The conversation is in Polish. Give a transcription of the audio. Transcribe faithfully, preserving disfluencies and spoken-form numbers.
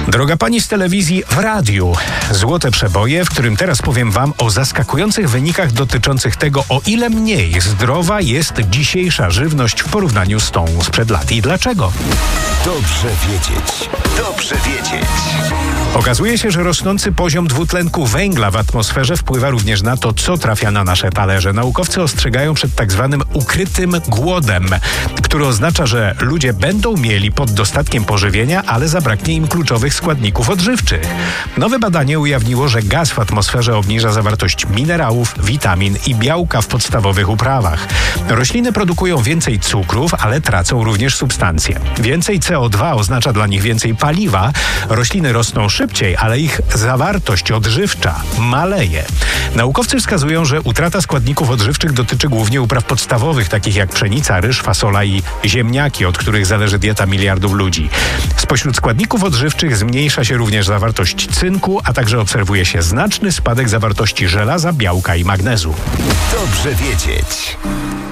Droga pani z telewizji, w radiu. Złote przeboje, w którym teraz powiem wam o zaskakujących wynikach dotyczących tego, o ile mniej zdrowa jest dzisiejsza żywność w porównaniu z tą sprzed lat. I dlaczego? Dobrze wiedzieć. Dobrze wiedzieć. Okazuje się, że rosnący poziom dwutlenku węgla w atmosferze wpływa również na to, co trafia na nasze talerze. Naukowcy ostrzegają przed tak zwanym ukrytym głodem, który oznacza, że ludzie będą mieli pod dostatkiem pożywienia, ale zabraknie im kluczowych składników odżywczych. Nowe badanie ujawniło, że gaz w atmosferze obniża zawartość minerałów, witamin i białka w podstawowych uprawach. Rośliny produkują więcej cukrów, ale tracą również substancje. Więcej C O dwa oznacza dla nich więcej paliwa. Rośliny rosną szybciej, ale ich zawartość odżywcza maleje. Naukowcy wskazują, że utrata składników odżywczych dotyczy głównie upraw podstawowych, takich jak pszenica, ryż, fasola i ziemniaki, od których zależy dieta miliardów ludzi. Spośród składników odżywczych zmniejsza się również zawartość cynku, a także obserwuje się znaczny spadek zawartości żelaza, białka i magnezu. Dobrze wiedzieć.